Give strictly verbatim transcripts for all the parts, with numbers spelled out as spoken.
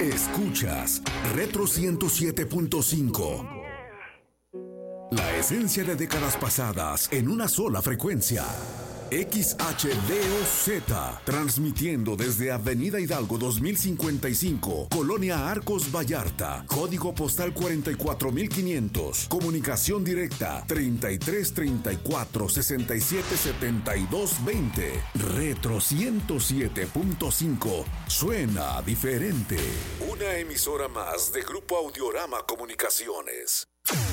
Escuchas Retro ciento siete punto cinco. La esencia de décadas pasadas en una sola frecuencia. X H D O Z, transmitiendo desde Avenida Hidalgo dos mil cincuenta y cinco, Colonia Arcos Vallarta, código postal cuarenta y cuatro mil quinientos, comunicación directa treinta y tres treinta y cuatro sesenta y siete setenta y dos veinte. Retro ciento siete punto cinco, suena diferente. Una emisora más de Grupo Audiorama Comunicaciones.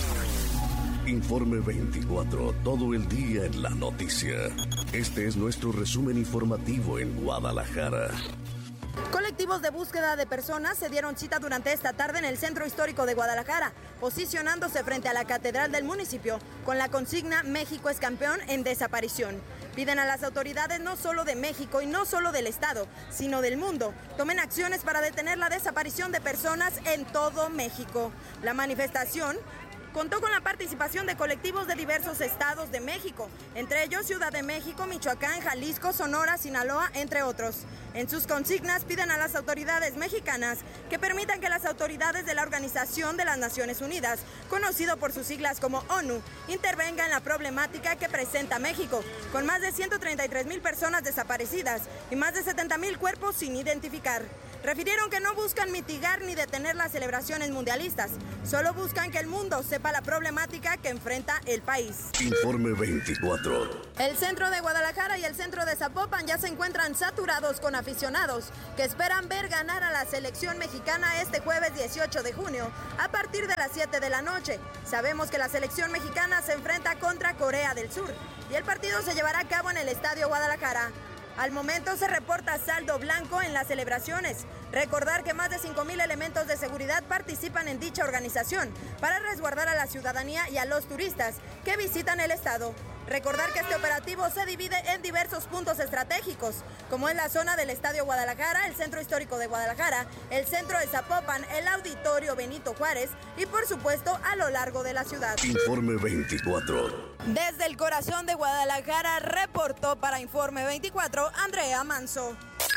Informe veinticuatro, todo el día en la noticia. Este es nuestro resumen informativo en Guadalajara. Colectivos de búsqueda de personas se dieron cita durante esta tarde en el centro histórico de Guadalajara, posicionándose frente a la catedral del municipio con la consigna México es campeón en desaparición. Piden a las autoridades no solo de México y no solo del estado, sino del mundo, tomen acciones para detener la desaparición de personas en todo México. La manifestación contó con la participación de colectivos de diversos estados de México, entre ellos Ciudad de México, Michoacán, Jalisco, Sonora, Sinaloa, entre otros. En sus consignas piden a las autoridades mexicanas que permitan que las autoridades de la Organización de las Naciones Unidas, conocido por sus siglas como ONU, intervengan en la problemática que presenta México, con más de ciento treinta y tres mil personas desaparecidas y más de setenta mil cuerpos sin identificar. Refirieron que no buscan mitigar ni detener las celebraciones mundialistas, solo buscan que el mundo sepa la problemática que enfrenta el país. Informe veinticuatro. El centro de Guadalajara y el centro de Zapopan ya se encuentran saturados con aficionados que esperan ver ganar a la selección mexicana este jueves dieciocho de junio a partir de las siete de la noche. Sabemos que la selección mexicana se enfrenta contra Corea del Sur y el partido se llevará a cabo en el Estadio Guadalajara. Al momento se reporta saldo blanco en las celebraciones. Recordar que más de cinco mil elementos de seguridad participan en dicha organización para resguardar a la ciudadanía y a los turistas que visitan el estado. Recordar que este operativo se divide en diversos puntos estratégicos, como es la zona del Estadio Guadalajara, el Centro Histórico de Guadalajara, el Centro de Zapopan, el Auditorio Benito Juárez y, por supuesto, a lo largo de la ciudad. Informe veinticuatro. Desde el corazón de Guadalajara, reportó para Informe veinticuatro, Andrea Manso.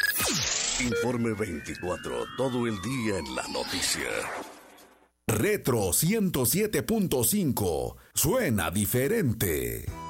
Informe veinticuatro, todo el día en la noticia. Retro ciento siete punto cinco, suena diferente.